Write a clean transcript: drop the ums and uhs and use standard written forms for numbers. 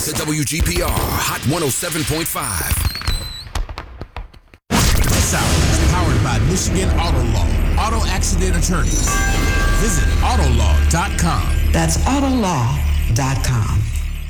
to WGPR Hot 107.5. This hour is powered by Michigan Auto Law. Auto accident attorneys. Visit Autolaw.com. That's Autolaw.com.